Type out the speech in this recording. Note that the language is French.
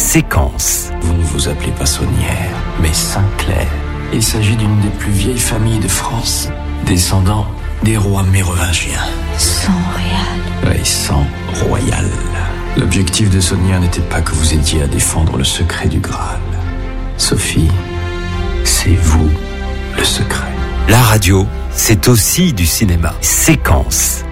Séquence. Vous ne vous appelez pas Saunière, mais Saint-Clair. Il s'agit d'une des plus vieilles familles de France, descendant des rois mérovingiens. Sang royal. Oui, sang royal. L'objectif de Saunière n'était pas que vous aidiez à défendre le secret du Graal. Sophie, c'est vous le secret. La radio, c'est aussi du cinéma. Séquence.